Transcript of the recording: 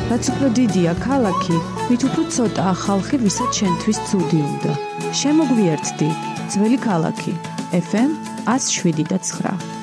რაც უფრო დიდია ქალაქი, მით უფრო ცოტაა ხალხი, ვისაც შენთვის ცუდი უნდა. შემოგვიერთდი, ძველი ქალაქი. FM 107.9